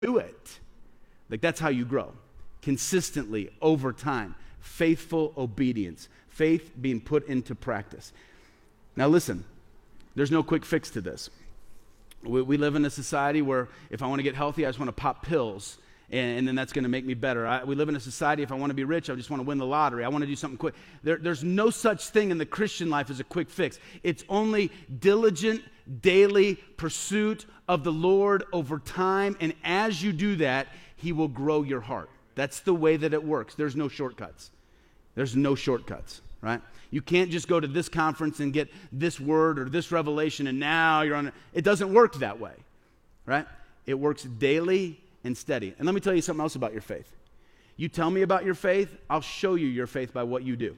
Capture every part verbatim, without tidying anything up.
do it. Like, that's how you grow. Consistently, over time. Faithful obedience. Faith being put into practice. Now listen, there's no quick fix to this. We, we live in a society where if I want to get healthy, I just want to pop pills, and, and then that's going to make me better. I, we live in a society, if I want to be rich, I just want to win the lottery. I want to do something quick. There, there's no such thing in the Christian life as a quick fix. It's only diligent, daily pursuit of the Lord over time, and as you do that, He will grow your heart. That's the way that it works. There's no shortcuts. There's no shortcuts, right? You can't just go to this conference and get this word or this revelation and now you're on it. It doesn't work that way, right? It works daily and steady. And let me tell you something else about your faith. You tell me about your faith, I'll show you your faith by what you do.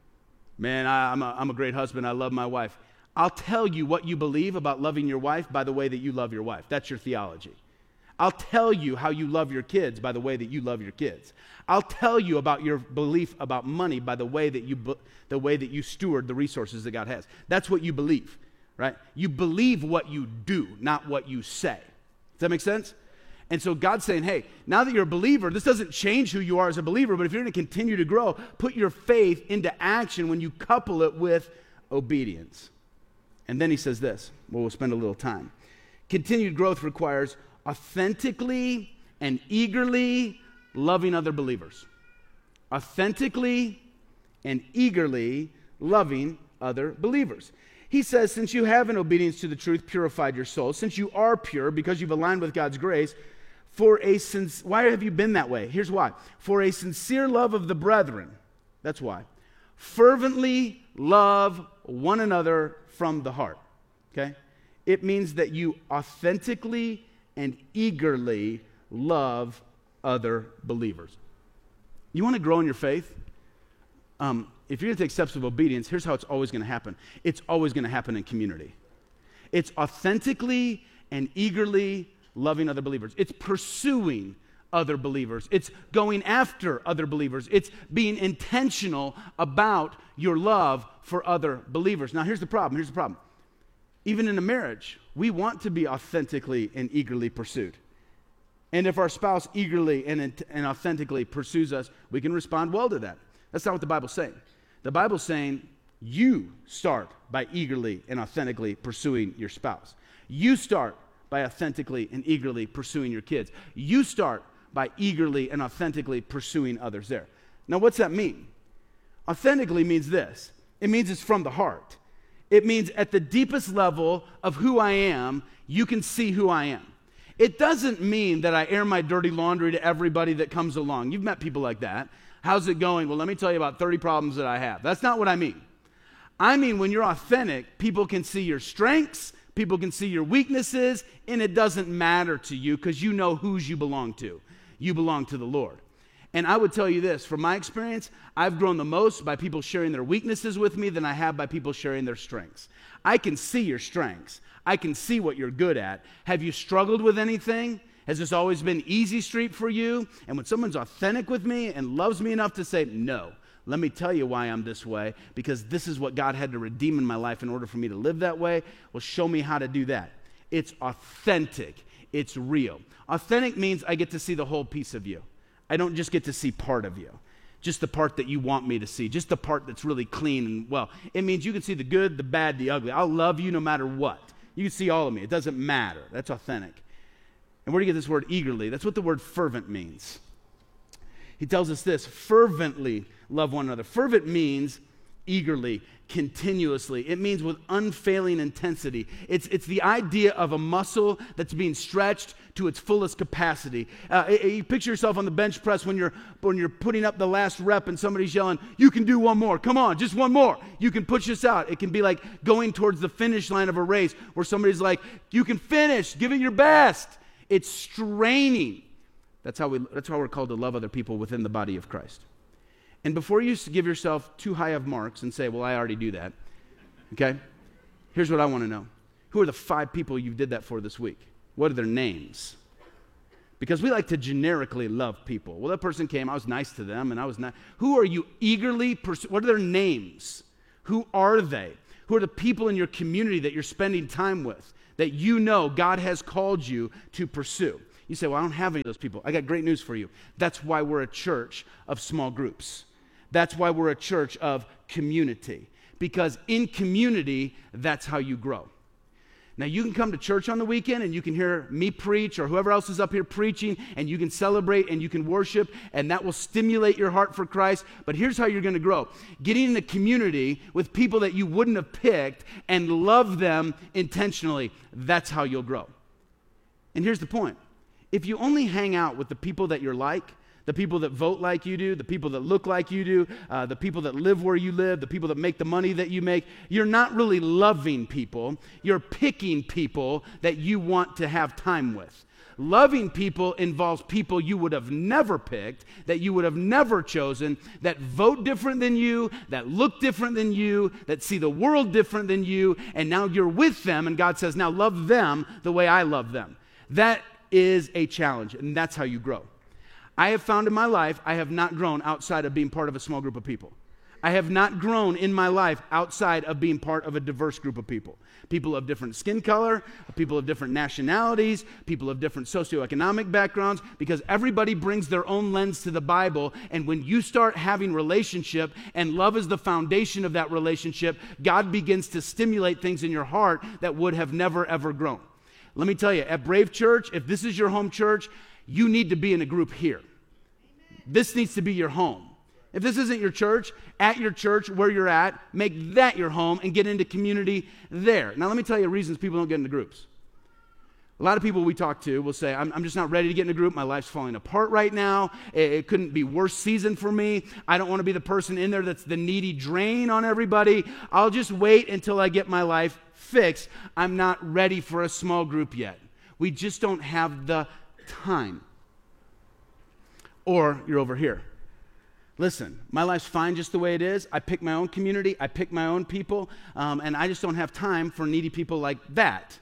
Man, I, I'm, a, I'm a great husband. I love my wife. I'll tell you what you believe about loving your wife by the way that you love your wife. That's your theology. I'll tell you how you love your kids by the way that you love your kids. I'll tell you about your belief about money by the way that you the way that you steward the resources that God has. That's what you believe, right? You believe what you do, not what you say. Does that make sense? And so God's saying, hey, now that you're a believer, this doesn't change who you are as a believer, but if you're going to continue to grow, put your faith into action when you couple it with obedience. And then he says this, well, we'll spend a little time. Continued growth requires authentically and eagerly loving other believers. Authentically and eagerly loving other believers. He says, since you have in obedience to the truth purified your souls, since you are pure because you've aligned with God's grace, for a sin- why have you been that way? Here's why. For a sincere love of the brethren, that's why. Fervently love one another from the heart. Okay? It means that you authentically and eagerly love other believers. You want to grow in your faith? Um, if you're going to take steps of obedience, here's how it's always going to happen. It's always going to happen in community. It's authentically and eagerly loving other believers. It's pursuing other believers. It's going after other believers. It's being intentional about your love for other believers. Now, here's the problem. Here's the problem. Even in a marriage, we want to be authentically and eagerly pursued. And if our spouse eagerly and, and authentically pursues us, we can respond well to that. That's not what the Bible's saying. The Bible's saying you start by eagerly and authentically pursuing your spouse. You start by authentically and eagerly pursuing your kids. You start by eagerly and authentically pursuing others there. Now, what's that mean? Authentically means this. It means it's from the heart. It means at the deepest level of who I am, you can see who I am. It doesn't mean that I air my dirty laundry to everybody that comes along. You've met people like that. How's it going? Well, let me tell you about thirty problems that I have. That's not what I mean. I mean, when you're authentic, people can see your strengths, people can see your weaknesses, and it doesn't matter to you because you know whose you belong to. You belong to the Lord. And I would tell you this, from my experience, I've grown the most by people sharing their weaknesses with me than I have by people sharing their strengths. I can see your strengths. I can see what you're good at. Have you struggled with anything? Has this always been easy street for you? And when someone's authentic with me and loves me enough to say, no, let me tell you why I'm this way, because this is what God had to redeem in my life in order for me to live that way, well, show me how to do that. It's authentic. It's real. Authentic means I get to see the whole piece of you. I don't just get to see part of you, just the part that you want me to see, just the part that's really clean and well. It means you can see the good, the bad, the ugly. I'll love you no matter what. You can see all of me. It doesn't matter. That's authentic. And where do you get this word eagerly? That's what the word fervent means. He tells us this, fervently love one another. Fervent means eagerly, continuously. It means with unfailing intensity. It's, it's the idea of a muscle that's being stretched to its fullest capacity. Uh, you picture yourself on the bench press when you're, when you're putting up the last rep and somebody's yelling, you can do one more. Come on, just one more. You can push this out. It can be like going towards the finish line of a race where somebody's like, you can finish. Give it your best. It's straining. That's how we. That's how we're called to love other people within the body of Christ. And before you give yourself too high of marks and say, well, I already do that, okay? Here's what I want to know. Who are the five people you did that for this week? What are their names? Because we like to generically love people. Well, that person came, I was nice to them, and I was not. Who are you eagerly pursuing? What are their names? Who are they? Who are the people in your community that you're spending time with, that you know God has called you to pursue? You say, well, I don't have any of those people. I got great news for you. That's why we're a church of small groups. That's why we're a church of community. Because in community, that's how you grow. Now, you can come to church on the weekend and you can hear me preach or whoever else is up here preaching, and you can celebrate and you can worship, and that will stimulate your heart for Christ. But here's how you're going to grow. Getting in a community with people that you wouldn't have picked and love them intentionally, that's how you'll grow. And here's the point. If you only hang out with the people that you're like, the people that vote like you do, the people that look like you do, uh, the people that live where you live, the people that make the money that you make, you're not really loving people. You're picking people that you want to have time with. Loving people involves people you would have never picked, that you would have never chosen, that vote different than you, that look different than you, that see the world different than you, and now you're with them, and God says, now love them the way I love them. That is a challenge, and that's how you grow. I have found in my life, I have not grown outside of being part of a small group of people. I have not grown in my life outside of being part of a diverse group of people. People of different skin color, people of different nationalities, people of different socioeconomic backgrounds, because everybody brings their own lens to the Bible, and when you start having relationship and love is the foundation of that relationship, God begins to stimulate things in your heart that would have never, ever grown. Let me tell you, at Brave Church, if this is your home church, you need to be in a group here. This needs to be your home. If this isn't your church, at your church, where you're at, make that your home and get into community there. Now, let me tell you reasons people don't get into groups. A lot of people we talk to will say, I'm, I'm just not ready to get in a group. My life's falling apart right now. It, it couldn't be worse season for me. I don't want to be the person in there that's the needy drain on everybody. I'll just wait until I get my life fixed. I'm not ready for a small group yet. We just don't have the time. Or you're over here. Listen, my life's fine just the way it is. I pick my own community. I pick my own people. Um, and I just don't have time for needy people like that.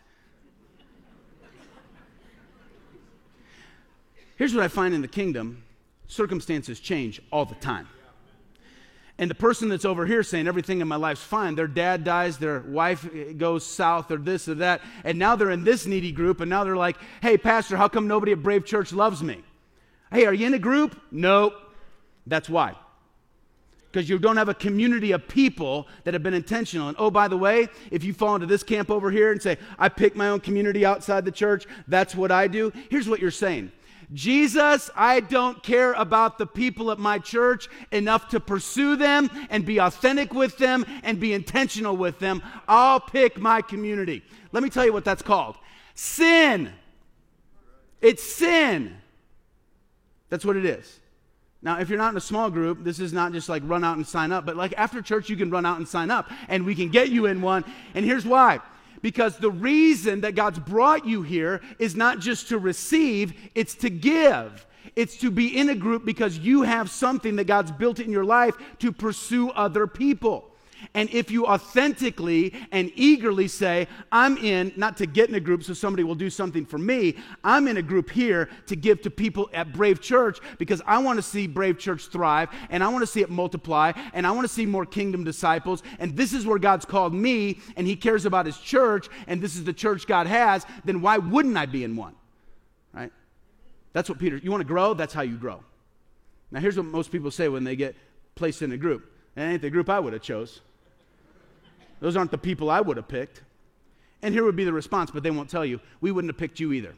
Here's what I find in the kingdom. Circumstances change all the time. And the person that's over here saying everything in my life's fine, their dad dies, their wife goes south or this or that, and now they're in this needy group, and now they're like, hey, pastor, how come nobody at Brave Church loves me? Hey, are you in a group? Nope. That's why. Because you don't have a community of people that have been intentional. And oh, by the way, if you fall into this camp over here and say, I pick my own community outside the church, that's what I do, here's what you're saying. Jesus, I don't care about the people at my church enough to pursue them and be authentic with them and be intentional with them. I'll pick my community. Let me tell you what that's called. Sin. It's sin. That's what it is. Now, if you're not in a small group, this is not just like run out and sign up, but like after church, you can run out and sign up, and we can get you in one. And here's why. Because the reason that God's brought you here is not just to receive, it's to give. It's to be in a group because you have something that God's built in your life to pursue other people. And if you authentically and eagerly say, I'm in, not to get in a group so somebody will do something for me, I'm in a group here to give to people at Brave Church because I want to see Brave Church thrive, and I want to see it multiply, and I want to see more kingdom disciples, and this is where God's called me, and He cares about His church, and this is the church God has, then why wouldn't I be in one? Right? That's what Peter, you want to grow? That's how you grow. Now here's what most people say when they get placed in a group. That ain't the group I would have chose. Those aren't the people I would have picked. And here would be the response, but they won't tell you. We wouldn't have picked you either.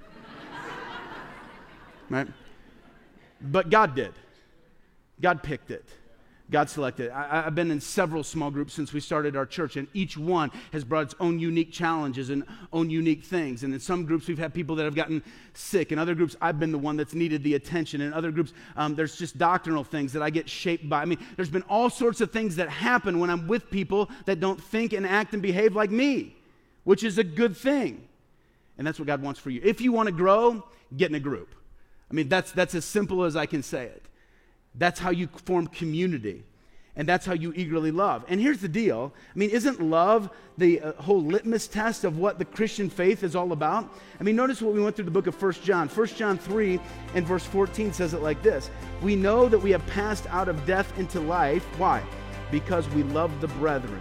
Right? But God did. God picked it. God selected it. I, I've been in several small groups since we started our church, and each one has brought its own unique challenges and own unique things. And in some groups, we've had people that have gotten sick. In other groups, I've been the one that's needed the attention. In other groups, um, there's just doctrinal things that I get shaped by. I mean, there's been all sorts of things that happen when I'm with people that don't think and act and behave like me, which is a good thing. And that's what God wants for you. If you want to grow, get in a group. I mean, that's that's as simple as I can say it. That's how you form community. And that's how you eagerly love. And here's the deal. I mean, isn't love the uh, whole litmus test of what the Christian faith is all about? I mean, notice what we went through the book of First John. First John three and verse fourteen says it like this. We know that we have passed out of death into life. Why? Because we love the brethren.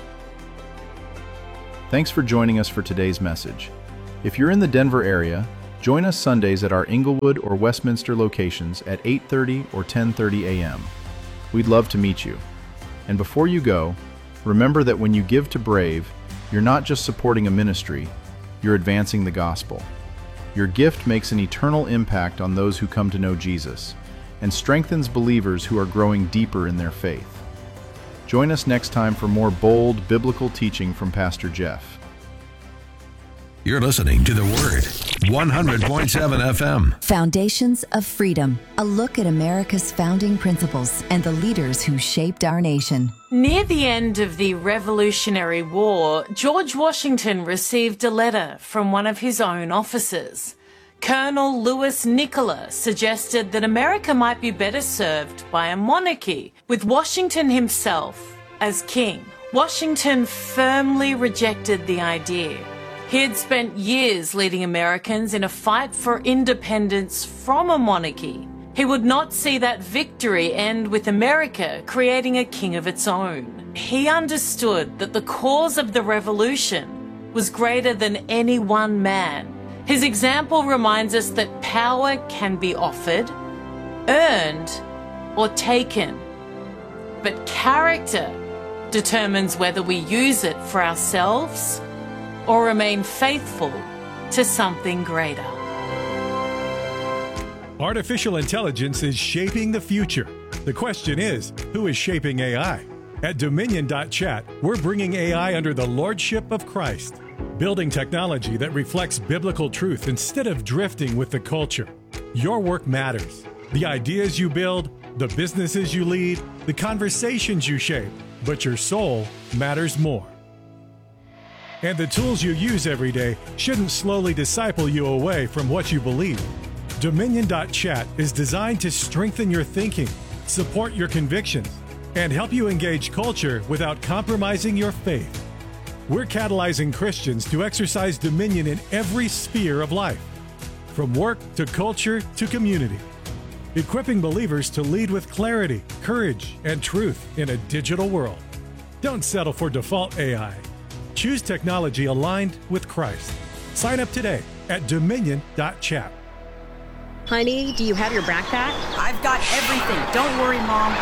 Thanks for joining us for today's message. If you're in the Denver area, Join us Sundays at our Inglewood or Westminster locations at eight thirty or ten thirty a m We'd love to meet you. And before you go, remember that when you give to Brave, you're not just supporting a ministry, you're advancing the gospel. Your gift makes an eternal impact on those who come to know Jesus and strengthens believers who are growing deeper in their faith. Join us next time for more bold biblical teaching from Pastor Jeff. You're listening to The Word, one hundred point seven F M. Foundations of Freedom, a look at America's founding principles and the leaders who shaped our nation. Near the end of the Revolutionary War, George Washington received a letter from one of his own officers. Colonel Louis Nicola suggested that America might be better served by a monarchy, with Washington himself as king. Washington firmly rejected the idea. He had spent years leading Americans in a fight for independence from a monarchy. He would not see that victory end with America creating a king of its own. He understood that the cause of the revolution was greater than any one man. His example reminds us that power can be offered, earned, or taken. But character determines whether we use it for ourselves or remain faithful to something greater. Artificial intelligence is shaping the future. The question is, who is shaping A I? At Dominion dot chat, we're bringing A I under the lordship of Christ, building technology that reflects biblical truth instead of drifting with the culture. Your work matters. The ideas you build, the businesses you lead, the conversations you shape, but your soul matters more. And the tools you use every day shouldn't slowly disciple you away from what you believe. Dominion dot chat is designed to strengthen your thinking, support your convictions, and help you engage culture without compromising your faith. We're catalyzing Christians to exercise dominion in every sphere of life, from work to culture to community, equipping believers to lead with clarity, courage, and truth in a digital world. Don't settle for default A I. Choose technology aligned with Christ. Sign up today at Dominion dot chat. Honey, do you have your backpack? I've got everything. Don't worry, Mom.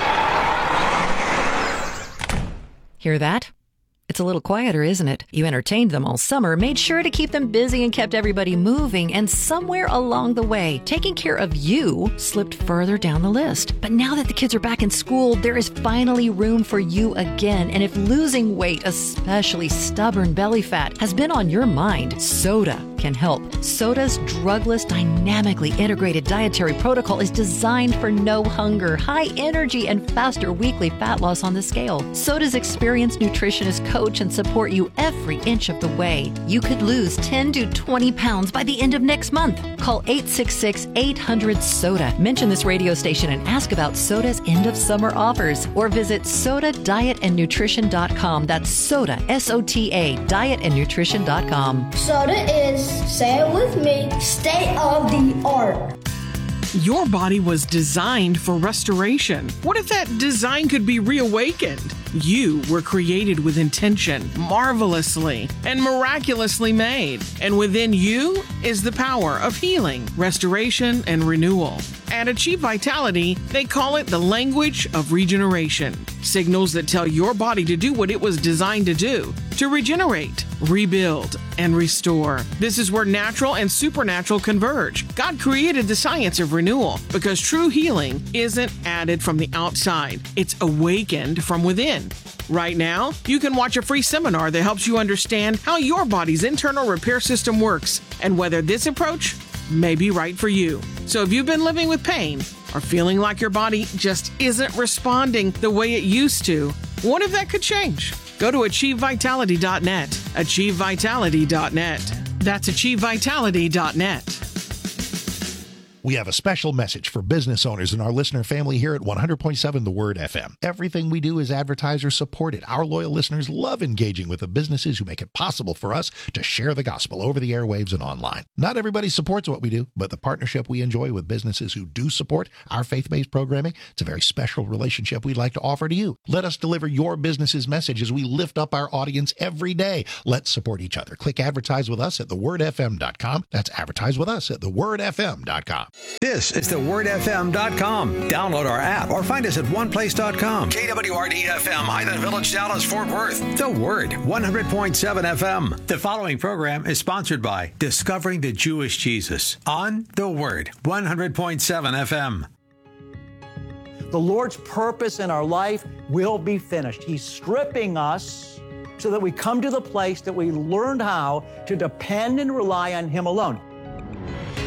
Hear that? It's a little quieter, isn't it? You entertained them all summer, made sure to keep them busy and kept everybody moving, and somewhere along the way, taking care of you slipped further down the list. But now that the kids are back in school, there is finally room for you again. And if losing weight, especially stubborn belly fat, has been on your mind, Soda can help. Soda's drugless, dynamically integrated dietary protocol is designed for no hunger, high energy, and faster weekly fat loss on the scale. Soda's experienced nutritionist coach and support you every inch of the way. You could lose ten to twenty pounds by the end of next month. Call eight six six, eight hundred, SODA. Mention this radio station and ask about Soda's end of summer offers, or visit soda diet and nutrition dot com. That's Soda, S O T A, diet and nutrition dot com. Soda is, say it with me, state of the art. Your body was designed for restoration. What if that design could be reawakened? You were created with intention, marvelously and miraculously made. And within you is the power of healing, restoration, and renewal. At Achieve Vitality, they call it the language of regeneration. Signals that tell your body to do what it was designed to do, to regenerate, rebuild, and restore. This is where natural and supernatural converge. God created the science of renewal because true healing isn't added from the outside. It's awakened from within. Right now, you can watch a free seminar that helps you understand how your body's internal repair system works and whether this approach may be right for you. So if you've been living with pain or feeling like your body just isn't responding the way it used to, what if that could change? Go to achieve vitality dot net. achieve vitality dot net. That's achieve vitality dot net. We have a special message for business owners and our listener family here at one hundred point seven The Word F M. Everything we do is advertiser supported. Our loyal listeners love engaging with the businesses who make it possible for us to share the gospel over the airwaves and online. Not everybody supports what we do, but the partnership we enjoy with businesses who do support our faith-based programming, it's a very special relationship we'd like to offer to you. Let us deliver your business's message as we lift up our audience every day. Let's support each other. Click advertise with us at the word f m dot com. That's advertise with us at the word f m dot com. This is the word f m dot com. Download our app or find us at one place dot com. K W R D F M, Highland Village, Dallas, Fort Worth. The Word, one hundred point seven F M. The following program is sponsored by Discovering the Jewish Jesus on The Word, one hundred point seven F M. The Lord's purpose in our life will be finished. He's stripping us so that we come to the place that we learned how to depend and rely on Him alone.